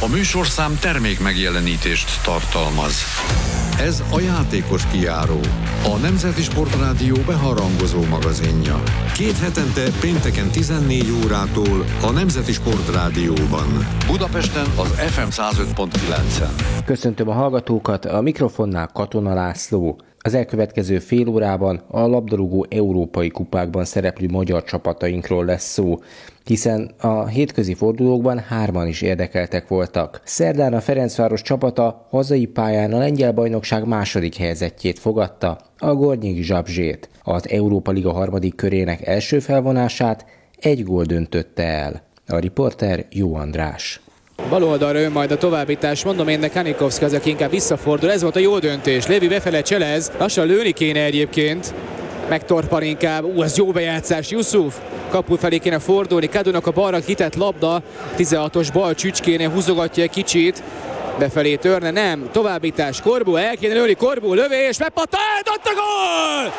A műsorszám termék megjelenítést tartalmaz. Ez a játékos kijáró, a Nemzeti Sportrádió beharangozó magazinja. 2 hetente pénteken 14 órától a Nemzeti Sportrádióban. Budapesten az FM 105.9-en. Köszöntöm a hallgatókat, a mikrofonnál Katona László. Az elkövetkező fél órában a labdarúgó európai kupákban szereplő magyar csapatainkról lesz szó, hiszen a hétközi fordulókban 3-an is érdekeltek voltak. Szerdán a Ferencváros csapata hazai pályán a lengyel bajnokság második helyezettjét fogadta, a Gornyi Zabrzyét. Az Európa Liga harmadik körének első felvonását 1 gól döntötte el. A riporter Jó András. Bal oldalra jön majd a továbbítás, mondom én, de Kanikovszki az, aki inkább visszafordul. Ez volt a jó döntés. Lévi befele cselez, lassan lőni kéne egyébként. Megtorpan inkább, az jó bejátszás, Yusuf. Kapu felé kéne fordulni, Kadunak a balra kitett labda, 16-os bal csücskénél húzogatja egy kicsit. Befelé törne, nem, továbbítás, Corbu, el kéne lőni, Corbu, lövés, megpattant, ott a gól!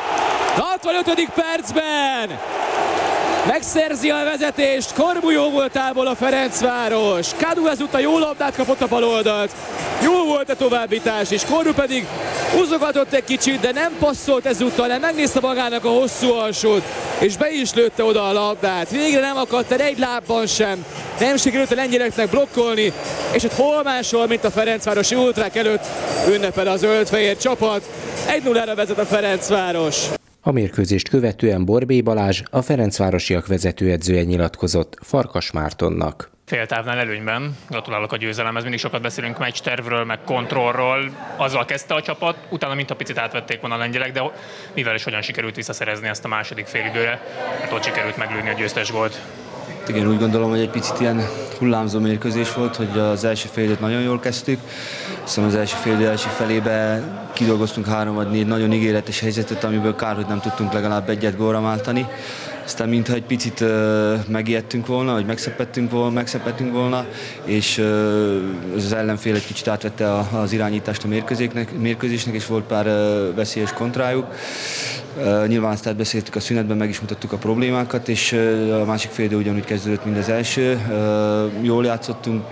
65. percben! Megszerzi a vezetést, Corbu jó voltából a Ferencváros. Kadu ezúttal jó labdát kapott a bal oldalt. Jó volt a továbbítás, és Corbu pedig húzogatott egy kicsit, de nem passzolt ezúttal, nem megnézte magának a hosszú alsót, és be is lőtte oda a labdát. Végre nem akadt el egy lábban sem. Nem sikerült a lengyeleknek blokkolni, és ott hol máshol, mint a ferencvárosi ultrák előtt ünnepel a zöld-fehér csapat. 1-0-ra vezet a Ferencváros. A mérkőzést követően Borbély Balázs, a ferencvárosiak vezetőedzője nyilatkozott Farkas Mártonnak. Féltávnál előnyben, gratulálok a győzelemhez, mindig sokat beszélünk meccstervről, meg kontrollról, azzal kezdte a csapat, utána mintha picit átvették volna a lengyelek, de mivel és hogyan sikerült visszaszerezni ezt a második félidőre, mert ott sikerült meglőni a győztes gólt. Igen, úgy gondolom, hogy egy picit ilyen hullámzó mérkőzés volt, hogy az első félidőt nagyon jól kezdtük, hiszen az első félidő első felébe kidolgoztunk 3 vagy 4 nagyon ígéretes helyzetet, amiből kár, hogy nem tudtunk legalább egyet gólra váltani. Aztán mintha egy picit megijedtünk volna, vagy megszepettünk volna, és az ellenfél egy kicsit átvette az irányítást a mérkőzésnek, és volt pár veszélyes kontrájuk. Nyilván azt átbeszéltük a szünetben, meg is mutattuk a problémákat, és a másik félidő ugyanúgy kezdődött, mint az első. Jól játszottunk,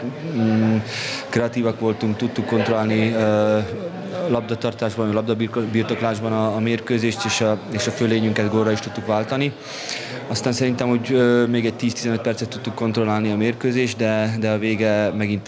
kreatívak voltunk, tudtuk kontrollálni labdatartásban, labdabirtoklásban a mérkőzést, és a fölényünket gólra is tudtuk váltani. Aztán szerintem, hogy még egy 10-15 percet tudtuk kontrollálni a mérkőzést, de a vége megint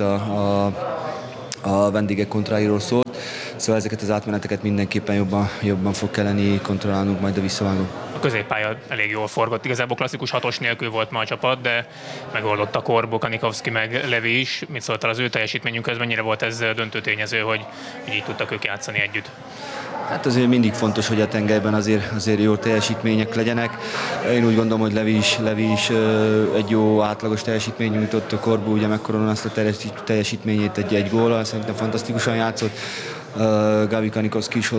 a vendégek kontráiról szólt. Szóval ezeket az átmeneteket mindenképpen jobban fog kelleni kontrollálnunk majd a visszavágó. A középpálya elég jól forgott, igazából klasszikus 6-os nélkül volt ma a csapat, de megoldotta Corbu, Kanikovszki meg Levi is. Mit szóltál az ő teljesítményünkhez, mennyire volt ez döntő tényező, hogy így tudtak ők játszani együtt? Hát azért mindig fontos, hogy a tengelyben azért jó teljesítmények legyenek. Én úgy gondolom, hogy Levi is egy jó átlagos teljesítmény nyújtott, a Corbu ugye megkoronázta a teljesítményét egy góllal, szerintem fantasztikusan játszott. Gavi Kanikovszki is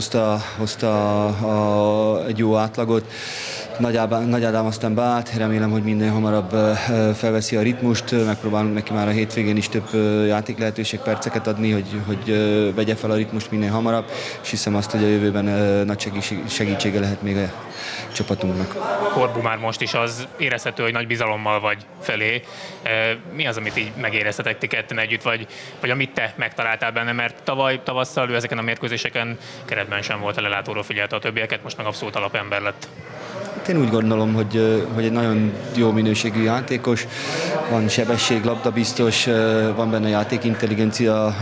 hozta egy jó átlagot. Nagy Ádám aztán beállt, remélem, hogy minél hamarabb felveszi a ritmust, megpróbálunk neki már a hétvégén is több játéklehetőség, perceket adni, hogy vegye fel a ritmust minél hamarabb, és hiszem azt, hogy a jövőben nagy segítsége lehet még a csapatunknak. Corbu már most is az érezhető, hogy nagy bizalommal vagy felé. Mi az, amit így megéreztetek ti ketten együtt, vagy amit te megtaláltál benne, mert tavasszal ő ezeken a mérkőzéseken keretben sem volt, a lelátóról figyelte a többieket, most meg abszolút alapember lett. Én úgy gondolom, hogy egy nagyon jó minőségű játékos, van sebesség, labdabiztos, van benne játékintelligencia,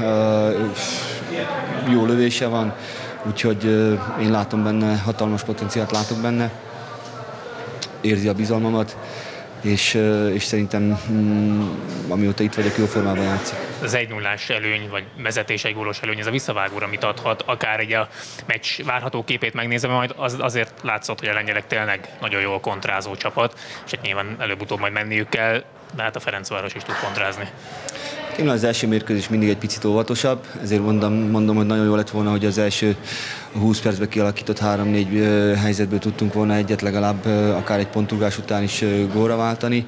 jó lövése van, úgyhogy én látom benne, hatalmas potenciált látok benne, érzi a bizalmamat, és szerintem amióta itt vagyok, jó formában játszik. Az 1-0-ás előny, vagy vezetés 1 gólos előny, ez a visszavágóra mit adhat, akár egy a meccs várható képét megnézve, majd azért látszott, hogy a lengyelek tényleg nagyon jól kontrázó csapat, és hát nyilván előbb-utóbb majd menniük kell, de hát a Ferencváros is tud kontrázni. Tényleg az első mérkőzés mindig egy picit óvatosabb, ezért mondom, hogy nagyon jó lett volna, hogy az első 20 percben kialakított 3-4 helyzetből tudtunk volna egyet legalább akár egy pontrugás után is gólra váltani.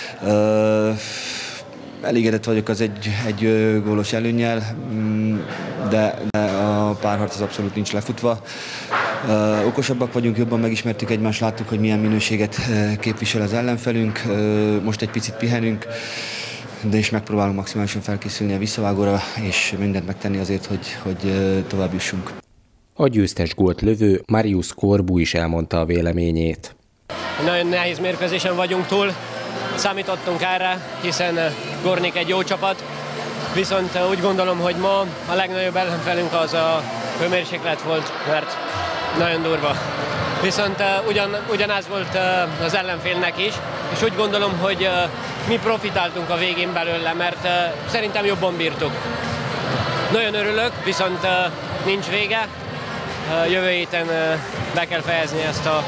Elégedett vagyok az egy gólos előnnyel, de a párharc az abszolút nincs lefutva. Okosabbak vagyunk, jobban megismertük egymást, láttuk, hogy milyen minőséget képvisel az ellenfelünk. Most egy picit pihenünk, de is megpróbálunk maximálisan felkészülni a visszavágóra, és mindent megtenni azért, hogy tovább jussunk. A győztes gólt lövő Marius Corbu is elmondta a véleményét. Nagyon nehéz mérkőzésen vagyunk túl, számítottunk erre, hiszen Gornik egy jó csapat, viszont úgy gondolom, hogy ma a legnagyobb ellenfelünk az a hőmérséklet volt, mert nagyon durva. Viszont ugyanaz volt az ellenfélnek is, és úgy gondolom, hogy mi profitáltunk a végén belőle, mert szerintem jobban bírtuk. Nagyon örülök, viszont nincs vége. Jövő héten be kell fejezni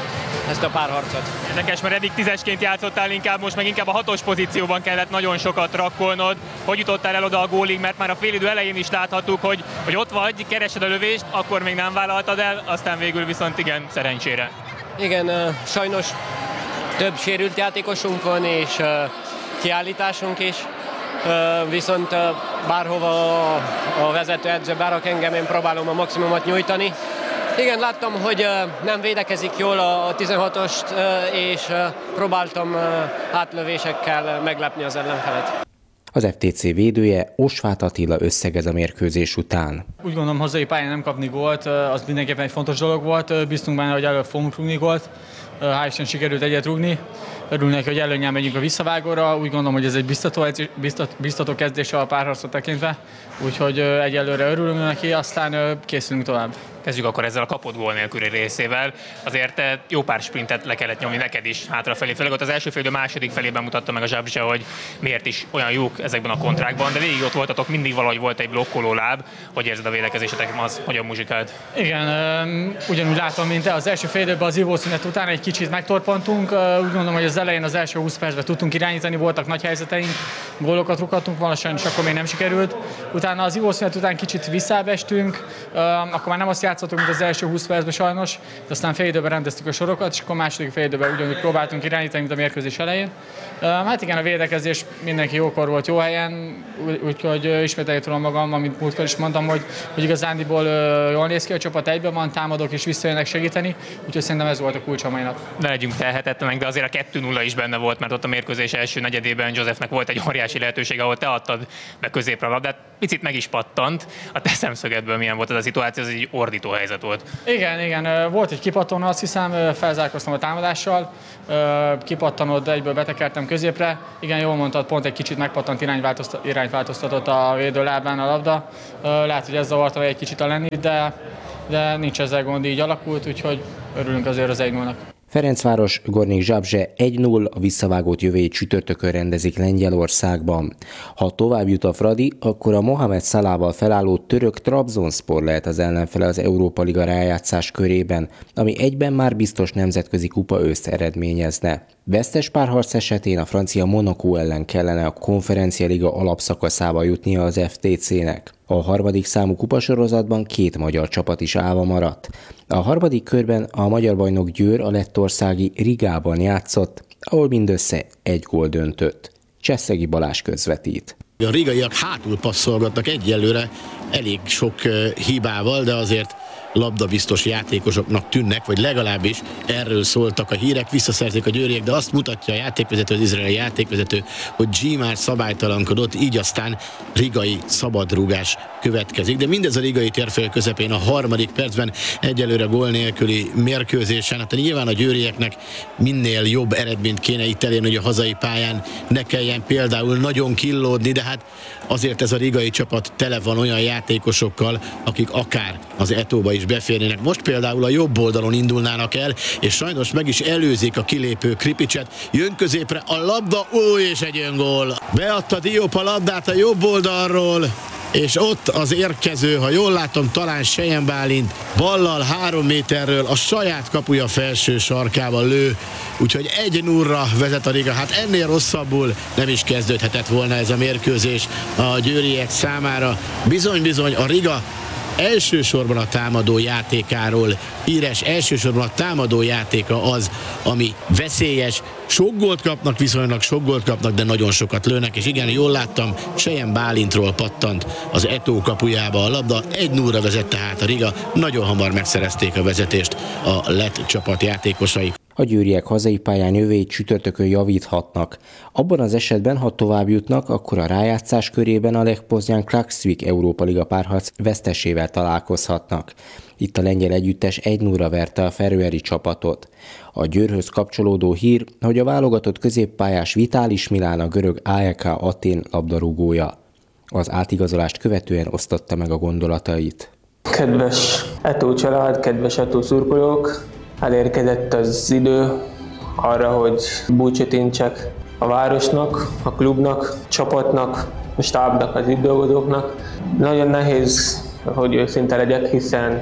ezt a párharcot. Érdekes, mert eddig 10-esként játszottál inkább, most meg inkább a 6-os pozícióban kellett nagyon sokat rakkolnod. Hogy jutottál el oda a gólig, mert már a félidő elején is láthattuk, hogy ott vagy, keresed a lövést, akkor még nem vállaltad el, aztán végül viszont igen, szerencsére. Igen, sajnos több sérült játékosunk van, és kiállításunk is. Viszont bárhova a vezetőedző berak engem, én próbálom a maximumot nyújtani. Igen, láttam, hogy nem védekezik jól a 16-ost, és próbáltam átlövésekkel meglepni az ellenfelet. Az FTC védője Osváth Attila összegez a mérkőzés után. Úgy gondolom, hazai pályán nem kapni gólt, az mindenképpen egy fontos dolog volt. Bíztunk benne, hogy előbb fogunk rúgni gólt. Hál' Isten sikerült egyet rúgni. Örülnek, hogy előnnyel megyünk a visszavágóra. Úgy gondolom, hogy ez egy biztató kezdés a párharcot tekintve. Úgyhogy egyelőre örülünk neki, aztán készülünk tovább. Kezdjük akkor ezzel a kapott gól nélküli részével. Azért jó pár sprintet le kellett nyomni neked is hátrafelé. Főleg ott az első félidő második felében mutatta meg a Zsábzsa, hogy miért is olyan jók ezekben a kontrákban, de végig ott voltatok, mindig valahogy volt egy blokkoló láb. Hogy érzed a védekezésetek, az hogyan muzsikált? Igen, ugyanúgy látom, mint te. Az első félidőben az ivószünet után egy kicsit megtorpantunk. Úgy gondolom, hogy az elején az első 20 percben tudtunk irányítani, voltak nagy helyzeteink, gólokat rúghattunk volna, sajnos akkor még nem sikerült. Utána az ivószünet után kicsit visszábbestünk, akkor már nem azt játszottunk, mint az első 20 percben sajnos, de aztán félidőben rendeztük a sorokat, és akkor második félidőben ugyanúgy próbáltunk irányítani, mint a mérkőzés elején. Hát igen, a védekezés mindenki jókor volt, jó helyen, úgyhogy ismételni tudom magam, amit múltkor is mondtam, hogy igazándiból jól néz ki a csapat, egyben van, támadok és visszajönnek segíteni, úgyhogy szerintem ez volt a kulcs a mai nap. Ne legyünk telhetetlenek, de azért a 2-0 is benne volt, mert ott a mérkőzés első negyedében Josephnek volt egy óriási lehetőség, ahol te adtad be középre a labdát, picit meg is pattant. A te szemszögedből milyen volt ez a szituáció, ez egy ordító helyzet volt. Igen, volt egy kipattanó, azt hiszem, felzárkoztam a támadással, kipattanod, egyből betekertem középre. Igen, jól mondtad, pont egy kicsit megpattant, irányt változtatott a védő lábán a labda. Lehet, hogy ez zavarta egy kicsit a Lennit, de nincs ezzel gond, így alakult, úgyhogy örülünk azért az 1-0-nak. Ferencváros Gornik Zabrze 1-0, a visszavágót jövő csütörtökön rendezik Lengyelországban. Ha tovább jut a Fradi, akkor a Mohamed Salával felálló török Trabzonspor lehet az ellenfele az Európa Liga rájátszás körében, ami egyben már biztos nemzetközi kupa őszt eredményezne. Vesztes párharc esetén a francia Monaco ellen kellene a Konferencia Liga alapszakaszába jutnia az FTC-nek. A harmadik számú kupasorozatban 2 magyar csapat is állva maradt. A harmadik körben a magyar bajnok Győr a lettországi Rigában játszott, ahol mindössze 1 gól döntött. Cseszegi Balázs közvetít. A rigaiak hátul passzolgatnak egyelőre elég sok hibával, de azért labdabiztos játékosoknak tűnnek, vagy legalábbis erről szóltak a hírek, visszaszerzik a győriek, de azt mutatja a játékvezető, az izraeli játékvezető, hogy G már szabálytalankodott, így aztán rigai szabadrúgás következik. De mindez a rigai térfél közepén a harmadik percben egyelőre gól nélküli mérkőzésen. Hát nyilván a győrieknek minél jobb eredményt kéne itt elérni, hogy a hazai pályán ne kelljen például nagyon killódni, de hát azért ez a rigai csapat tele van olyan játékosokkal, akik akár az Etóba is beférnének. Most például a jobb oldalon indulnának el, és sajnos meg is előzik a kilépő Kripicset. Jön középre a labda, és egy öngól. Beadta Diop a labdát a jobb oldalról, és ott az érkező, ha jól látom, talán Sejen Bálint ballal 3 méterről a saját kapuja felső sarkával lő, úgyhogy 1-0-ra vezet a Riga. Hát ennél rosszabbul nem is kezdődhetett volna ez a mérkőzés a győriek számára. Bizony a Riga elsősorban a támadó játékáról híres, elsősorban a támadó játéka az, ami veszélyes. Sok gólt kapnak, viszonylag sok gólt kapnak, de nagyon sokat lőnek, és igen, jól láttam, Sejen Bálintról pattant az Etó kapujába a labda, 1-0-ra vezet tehát a Riga, nagyon hamar megszerezték a vezetést a lett csapat játékosai. A győriek hazai pályán jövő hét csütörtökön javíthatnak. Abban az esetben, ha tovább jutnak, akkor a rájátszás körében a Lech Poznan-Klaksvik Európa Liga párharc vesztesével találkozhatnak. Itt a lengyel együttes 1-0-ra verte a Feröeri csapatot. A Győrhöz kapcsolódó hír, hogy a válogatott középpályás Vitalis Milán a görög AEK Atén labdarúgója. Az átigazolást követően osztotta meg a gondolatait. Kedves Eto család, kedves Eto szurkolók, elérkezett az idő arra, hogy búcsút intsek a városnak, a klubnak, a csapatnak, a stábnak, az itt dolgozóknak. Nagyon nehéz, hogy őszinte legyek, hiszen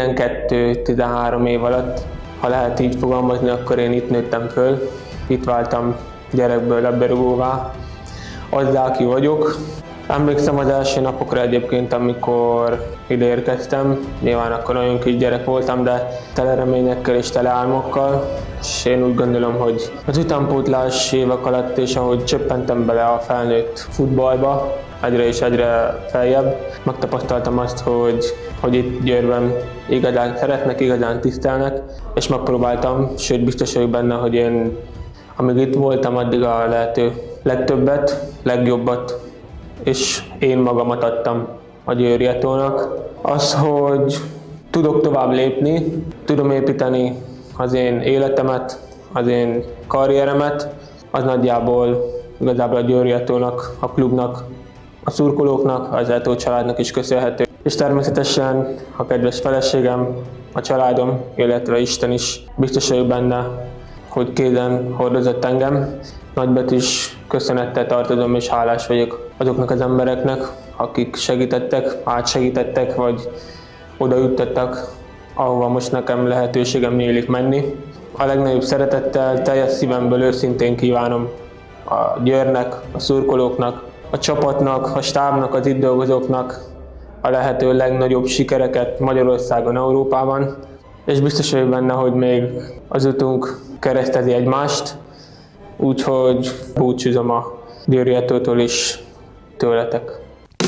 12-13 év alatt, ha lehet így fogalmazni, akkor én itt nőttem föl, itt váltam gyerekből labdarúgóvá, azzá, aki vagyok. Emlékszem az első napokra egyébként, amikor ide érkeztem. Nyilván akkor nagyon kis gyerek voltam, de tele reményekkel és tele álmokkal. És én úgy gondolom, hogy az utánpótlás évek alatt, és ahogy csöppentem bele a felnőtt futballba, egyre és egyre feljebb, megtapasztaltam azt, hogy itt Győrben igazán szeretnek, igazán tisztelnek, és megpróbáltam, sőt biztos vagyok benne, hogy én amíg itt voltam, addig a lehető legtöbbet, legjobbat, és én magamat adtam a Győri Etónak. Az, hogy tudok tovább lépni, tudom építeni az én életemet, az én karrieremet, az nagyjából igazából a Győri Etónak, a klubnak, a szurkolóknak, az Etó családnak is köszönhető. És természetesen a kedves feleségem, a családom, illetve Isten is biztos vagyok benne, hogy kézen hordozott engem. Nagybetűs köszönettel tartozom és hálás vagyok azoknak az embereknek, akik segítettek, átsegítettek, vagy oda juttattak, ahova most nekem lehetőségem nyílik menni. A legnagyobb szeretettel, teljes szívemből őszintén kívánom a Győrnek, a szurkolóknak, a csapatnak, a stábnak, az itt dolgozóknak a lehető legnagyobb sikereket Magyarországon, Európában, és biztos vagyok benne, hogy még az utunk keresztezi egymást, úgyhogy búcsúzom a Győri Etótól is tőletek.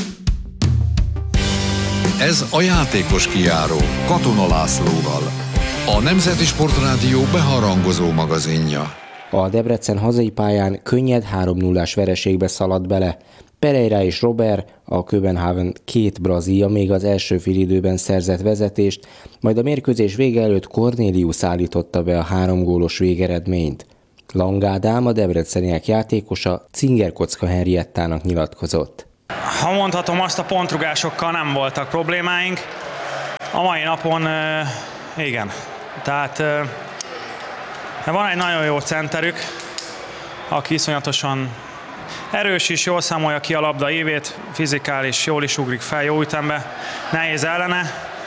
Ez a játékos kijáró Katona Lászlóval, a Nemzeti Sportrádió beharangozó magazinja. A Debrecen hazai pályán könnyed 3-0-ás vereségbe szaladt bele. Pereira és Robert, a Köbenhavn két brazília még az első félidőben szerzett vezetést, majd a mérkőzés vége előtt Cornelius állította be a 3 gólos végeredményt. Lang Ádám, a debreceniek játékosa, Cingerkocka Henriettának nyilatkozott. Ha mondhatom, azt a pontrugásokkal nem voltak problémáink. A mai napon igen. Tehát van egy nagyon jó centerük, aki iszonyatosan erős is, jól számolja ki a labda évét, fizikális, jól is ugrik fel, jó ütembe, nehéz ellene.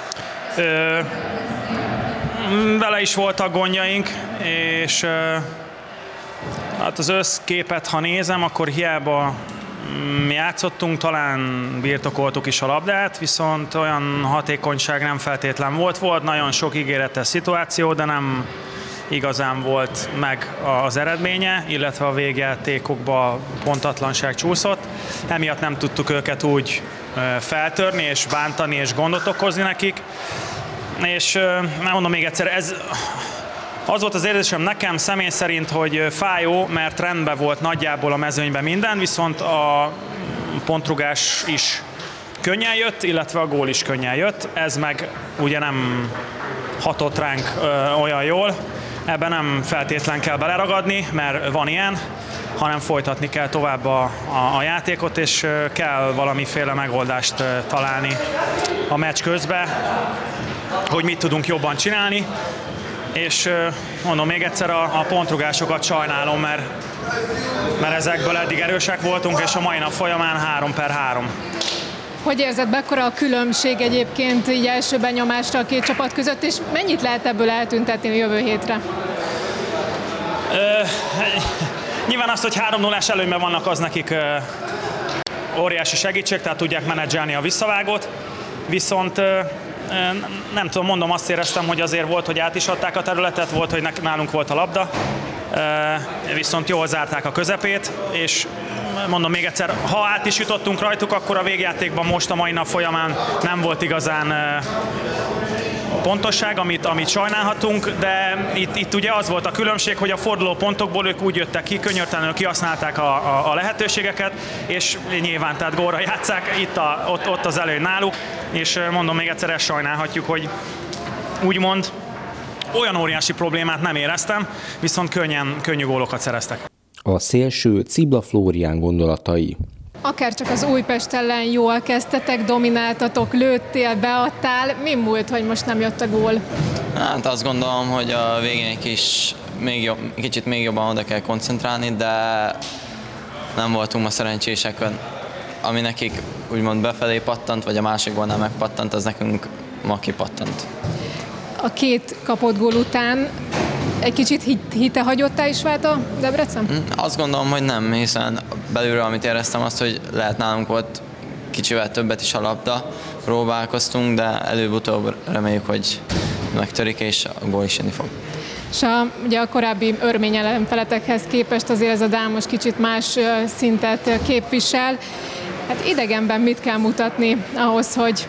Vele is voltak gondjaink, és hát az összképet, ha nézem, akkor hiába játszottunk, talán birtokoltuk is a labdát, viszont olyan hatékonyság nem feltétlen volt nagyon sok ígéretes szituáció, de nem igazán volt meg az eredménye, illetve a végjátékokba pontatlanság csúszott. Emiatt nem tudtuk őket úgy feltörni és bántani és gondot okozni nekik. És mondom még egyszer, ez az volt az érzésem nekem személy szerint, hogy fájó, mert rendben volt nagyjából a mezőnyben minden, viszont a pontrugás is könnyen jött, illetve a gól is könnyen jött. Ez meg ugye nem hatott ránk olyan jól. Ebben nem feltétlen kell beleragadni, mert van ilyen, hanem folytatni kell tovább a játékot, és kell valamiféle megoldást találni a meccs közben, hogy mit tudunk jobban csinálni. És mondom még egyszer, a pontrugásokat sajnálom, mert ezekből eddig erősek voltunk, és a mai nap folyamán 3/3. Hogy érzed, mekkora a különbség egyébként így első benyomásra a két csapat között, és mennyit lehet ebből eltüntetni a jövő hétre? Nyilván azt, hogy 3-0-ás előnyben vannak, az nekik óriási segítség, tehát tudják menedzselni a visszavágót, viszont nem tudom, mondom, azt éreztem, hogy azért volt, hogy át is adták a területet, volt, hogy nálunk volt a labda, viszont jól zárták a közepét, és mondom még egyszer, ha át is jutottunk rajtuk, akkor a végjátékban most a mai nap folyamán nem volt igazán pontosság, amit sajnálhatunk, de itt ugye az volt a különbség, hogy a forduló pontokból ők úgy jöttek ki, könnyörtelenül kihasználták a lehetőségeket, és nyilván tehát gólra játsszák, ott az előny náluk, és mondom még egyszer, ezt sajnálhatjuk, hogy úgymond olyan óriási problémát nem éreztem, viszont könnyű gólokat szereztek. A szélső Cibla Flórián gondolatai. Akár csak az Újpest ellen jól kezdtetek, domináltatok, lőttél, beadtál. Mi múlt, hogy most nem jött a gól? Hát azt gondolom, hogy a végén egy kicsit még jobban oda kell koncentrálni, de nem voltunk ma szerencsések, ami nekik úgymond befelé pattant, vagy a másik gólnál megpattant, az nekünk ma kipattant. A 2 kapott gól után egy kicsit hitehagyottá is vált a Debrecen? Azt gondolom, hogy nem, hiszen belülről, amit éreztem, azt, hogy lehet nálunk volt kicsivel többet is a labda, próbálkoztunk, de előbb-utóbb reméljük, hogy megtörik, és a gól is jönni fog. És ugye a korábbi örmény ellenfeletekhez képest azért ez a Dámos kicsit más szintet képvisel. Hát idegenben mit kell mutatni ahhoz, hogy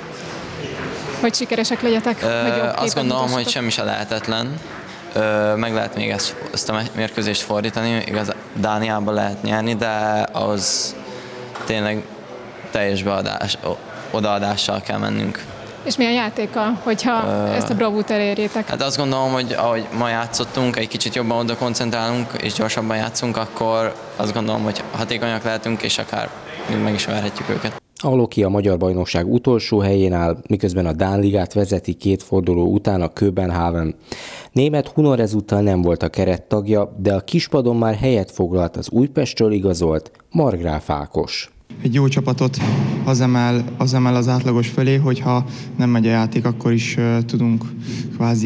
sikeresek legyetek? Azt gondolom, hogy semmi se lehetetlen. Meg lehet még ezt a mérkőzést fordítani, igaz, Dániában lehet nyerni, de ahhoz tényleg teljes odaadással kell mennünk. És milyen játéka, hogyha ezt a bravút elérjétek? Hát azt gondolom, hogy ahogy ma játszottunk, egy kicsit jobban oda koncentrálunk és gyorsabban játszunk, akkor azt gondolom, hogy hatékonyak lehetünk, és akár meg is verhetjük őket. A Loki a magyar bajnokság utolsó helyén áll, miközben a Dán ligát vezeti 2 forduló után a Köbenhavn. Német Hunor ezúttal nem volt a kerettagja, de a kispadon már helyet foglalt az Újpestről igazolt Margráf Ákos. Egy jó csapatot az emel az átlagos fölé, hogyha nem megy a játék, akkor is tudunk kvázi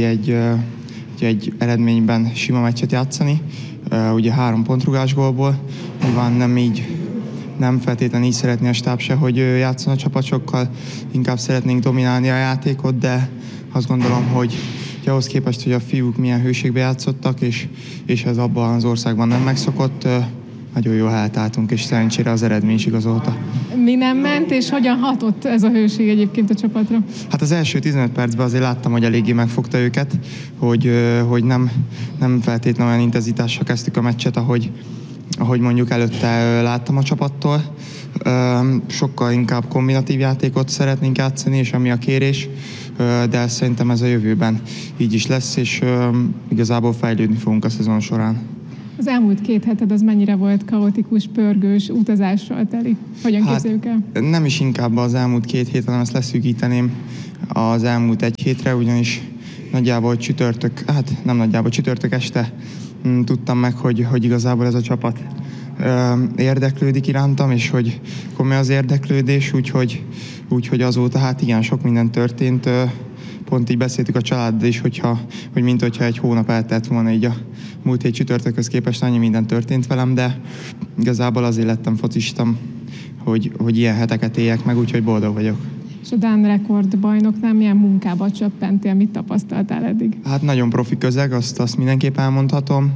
egy eredményben sima meccset játszani. Ugye 3 pontrugás gólból, nyilván nem feltétlenül így szeretné a stáb se, hogy játszon a csapat, sokkal inkább szeretnénk dominálni a játékot, de azt gondolom, hogy ahhoz képest, hogy a fiúk milyen hőségbe játszottak, és ez abban az országban nem megszokott, nagyon jól hátálltunk, és szerencsére az eredmény is igazolta. Mi nem ment, és hogyan hatott ez a hőség egyébként a csapatra? Hát az első 15 percben azért láttam, hogy eléggé megfogta őket, hogy nem feltétlenül olyan intenzitással kezdtük a meccset, ahogy mondjuk előtte láttam a csapattól. Sokkal inkább kombinatív játékot szeretnénk játszani, és ami a kérés, de szerintem ez a jövőben így is lesz, és igazából fejlődni fogunk a szezon során. Az elmúlt 2 heted az mennyire volt kaotikus, pörgős, utazással teli? Hogyan képzeljük el? Nem is inkább az elmúlt 2 hét, hanem ezt leszűkíteném az elmúlt 1 hétre, ugyanis nagyjából csütörtök este tudtam meg, hogy igazából ez a csapat érdeklődik irántam, és hogy komoly az érdeklődés, úgyhogy azóta hát igen, sok minden történt. Pont így beszéltük a családdal is, hogy minthogyha egy hónap eltelt volna így a múlt hét csütörtökhöz képest, annyi minden történt velem, de igazából azért lettem focistam, hogy ilyen heteket éljek meg, úgyhogy boldog vagyok. És a Dán rekordbajnoknál milyen munkába csöppentél, mit tapasztaltál eddig? Hát nagyon profi közeg, azt mindenképp elmondhatom.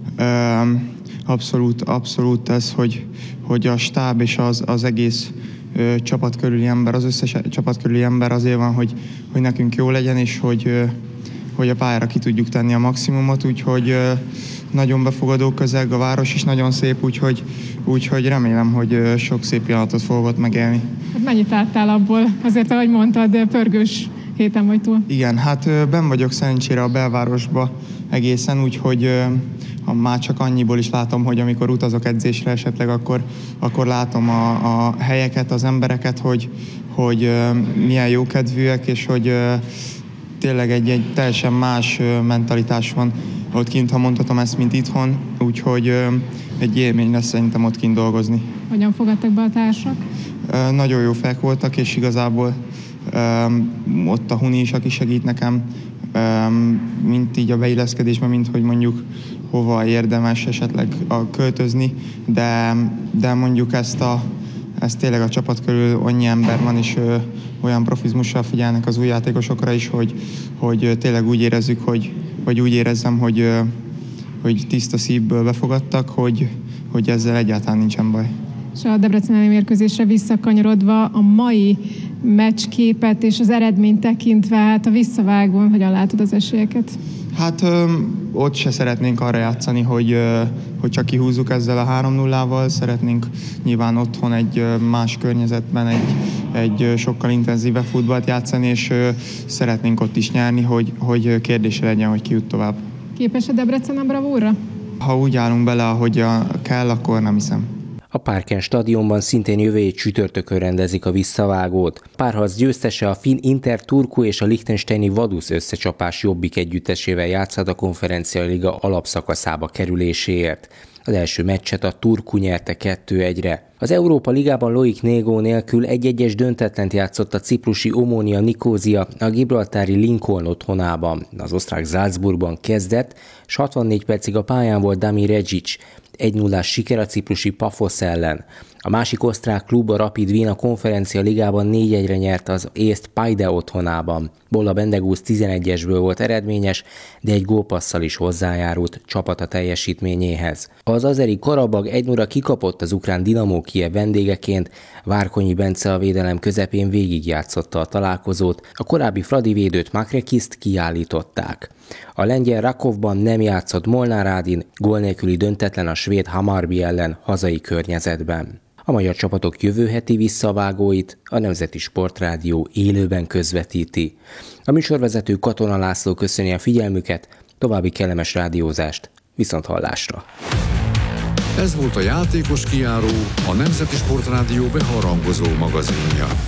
Abszolút ez, hogy a stáb és az egész csapat körüli ember, az összes csapat körüli ember azért van, hogy nekünk jó legyen, és hogy a pályára ki tudjuk tenni a maximumot, úgyhogy nagyon befogadó közeg, a város is nagyon szép, úgyhogy remélem, hogy sok szép pillanatot fogok ott megélni. Hát mennyit láttál abból? Azért, ahogy mondtad, pörgős héten vagy túl. Igen, hát benn vagyok szerencsére a belvárosba egészen, úgyhogy már csak annyiból is látom, hogy amikor utazok edzésre esetleg, akkor látom a helyeket, az embereket, hogy milyen jókedvűek, és hogy tényleg egy teljesen más mentalitás van ott kint, ha mondhatom ezt, mint itthon, úgyhogy egy élmény lesz szerintem ott kint dolgozni. Hogyan fogadtak be a társak? Nagyon jó fejek voltak, és igazából ott a Huni is, aki segít nekem, mint így a beilleszkedésben, mint hogy mondjuk hova érdemes esetleg költözni, de mondjuk ezt tényleg a csapat körül annyi ember van, és olyan profizmussal figyelnek az új játékosokra is, hogy tényleg úgy érezzük, vagy úgy érezzem, hogy tiszta szívből befogadtak, hogy ezzel egyáltalán nincsen baj. És a Debrecen elleni mérkőzésre visszakanyarodva, a mai meccsképet és az eredményt tekintve, hát a visszavágón hogyan látod az esélyeket? Hát ott se szeretnénk arra játszani, hogy csak kihúzzuk ezzel a 3-0-val, szeretnénk nyilván otthon egy más környezetben egy sokkal intenzívebb futballt játszani, és szeretnénk ott is nyerni, hogy kérdése legyen, hogy ki jut tovább. Képes a Debrecen a bravúrra? Ha úgy állunk bele, ahogy kell, akkor nem hiszem. A Parken stadionban szintén jövő hét csütörtökön rendezik a visszavágót. Párharc győztese a finn Inter Turku és a liechtensteini Vaduz összecsapás Jobbik együttesével játszhat a Konferencia Liga alapszakaszába kerüléséért. Az első meccset a Turku nyerte 2-1-re. Az Európa Ligában Loic Négó nélkül 1-1-es döntetlent játszott a ciprusi Omonia Nikózia a gibraltári Lincoln otthonában. Az osztrák Salzburgban kezdett, s 64 percig a pályán volt Dami Regic. 1-0-ás siker a ciprusi Paphos ellen. A másik osztrák klub, a Rapid Wien a Konferencia Ligában 4-1-re nyert az észt Paide otthonában. Bolla Bendegúz 11-esből volt eredményes, de egy gólpasszal is hozzájárult csapata teljesítményéhez. Az azeri Karabag 1-0-ra kikapott az ukrán Dinamo Kijev vendégeként, Várkonyi Bence a védelem közepén végigjátszotta a találkozót, a korábbi Fradi védőt Makrekiszt kiállították. A lengyel Rakovban nem játszott Molnár Ádin, gól nélküli döntetlen a svéd Hammarby ellen hazai környezetben. A magyar csapatok jövő heti visszavágóit a Nemzeti Sportrádió élőben közvetíti. A műsorvezető Katona László köszöni a figyelmüket, további kellemes rádiózást, viszonthallásra. Ez volt a játékos kijáró, a Nemzeti Sportrádió beharangozó magazinja.